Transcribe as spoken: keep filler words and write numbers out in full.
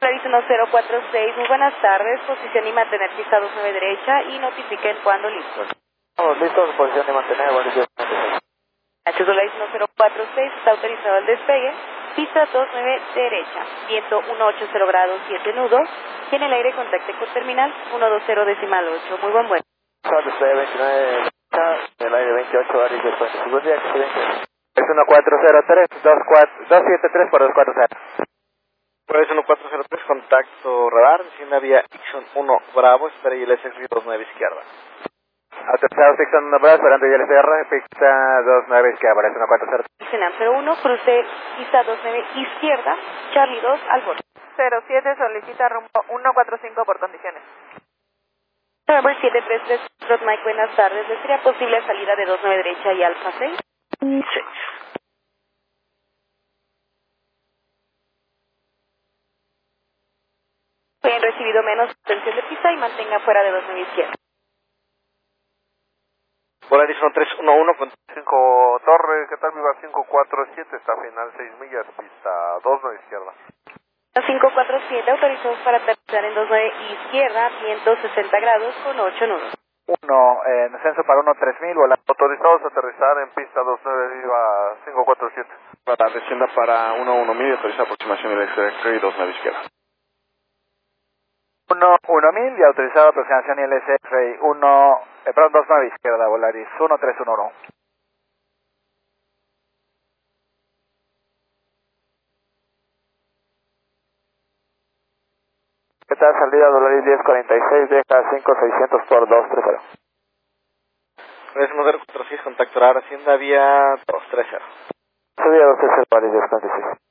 Polaris uno cero cuatro seis, muy buenas tardes, posición y mantener pista dos nueve derecha y notifiquen cuando listos. Estamos listos, posición y mantener, Polaris uno cero cuatro seis. H Polaris uno cero cuatro seis, está autorizado el despegue, pista dos nueve derecha, viento ciento ochenta grados siete nudos, tiene el aire contacte con terminal ciento veinte decimal ocho, muy buen vuelo. Despegue veintinueve, el aire veintiocho, Polaris uno cero cuatro seis, accidente. Es uno cuatro cero tres, dos siete tres por dos cuatro cero. Polaris uno cuatro cero tres, contacto radar, desciende vía Ixon uno Bravo, espera I L S dos nueve izquierda. Autorizado Ixon uno Bravo, esperando I L S R, pista dos nueve izquierda, Polaris uno cuatro cero tres. Senam cero uno, cruce pista dos nueve izquierda, Charlie dos al borde. cero siete solicita rumbo uno cuatro cinco por condiciones. Number siete tres tres, Rod Mike, buenas tardes, ¿le sería posible salida de dos nueve derecha y Alfa seis? Sí. Bien recibido, menos tensión de pista y mantenga fuera de dos nueve izquierda. Polaris uno tres uno uno, con cinco Torre, ¿qué tal? Viva cinco cuatro siete, está final seis millas, pista dos nueve izquierda. cinco cuatro siete, autorizados para aterrizar en dos nueve izquierda, viento sesenta grados con ocho nudos. uno, en descenso para uno tres mil, volando. Autorizados a aterrizar en pista dos nueve, Viva cinco cuatro siete. para descienda para uno uno mil, autoriza aproximación I L S R dos nueve izquierda. uno uno mil y autorizado aproximación I L S R uno, eh, perdón, dos nueve izquierda, Volaris uno tres uno uno. ¿Qué tal? Salida Volaris diez cuarenta y seis, deja cinco seiscientos por dos tres cero. Polaris uno cero cuatro seis, contacto radar, hacienda vía dos tres cero. Salida dos tres cero, Volaris diez cuarenta y seis.